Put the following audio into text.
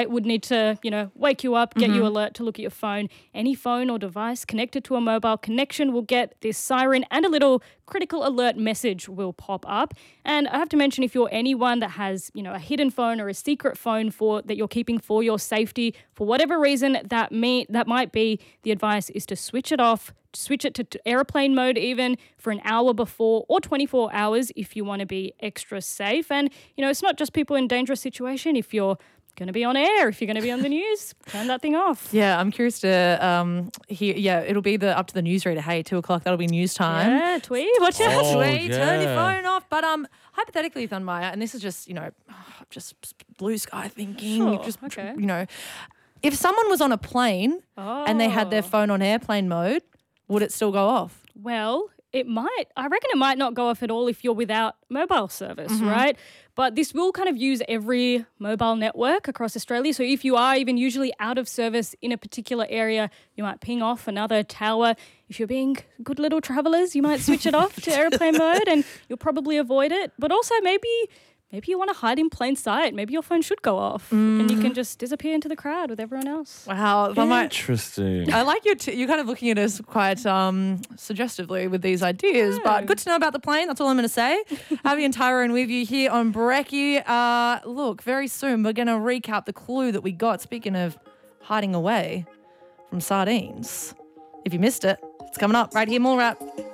light would need to, wake you up, get you alert to look at your phone. Any phone or device connected to a mobile connection will get this siren, and a little critical alert message will pop up. And I have to mention, if you're anyone that has, a hidden phone or a secret phone that you're keeping for your safety, for whatever reason that might be, the advice is to switch it off, switch it to airplane mode even for an hour before, or 24 hours if you want to be extra safe. And, it's not just people in dangerous situation. If you're going to be on air, if you're going to be on the news, turn that thing off. Yeah, I'm curious to hear. Yeah, it'll be up to the newsreader. Hey, 2:00, that'll be news time. Yeah, Tweed, watch out. Tweed, turn your phone off. But hypothetically, Thunmaya, and this is just, just blue sky thinking. Sure, okay. If someone was on a plane and they had their phone on airplane mode, would it still go off? Well, it might. I reckon it might not go off at all if you're without mobile service, right? But this will kind of use every mobile network across Australia. So if you are even usually out of service in a particular area, you might ping off another tower. If you're being good little travellers, you might switch it off to airplane mode and you'll probably avoid it. But also maybe you want to hide in plain sight. Maybe your phone should go off and you can just disappear into the crowd with everyone else. Wow. Interesting. I like you're kind of looking at us quite suggestively with these ideas, but good to know about the plane. That's all I'm going to say. Abby and Tyrone with you here on Brekkie. Look, very soon we're going to recap the clue that we got, speaking of hiding away from sardines. If you missed it, it's coming up right here, more rap.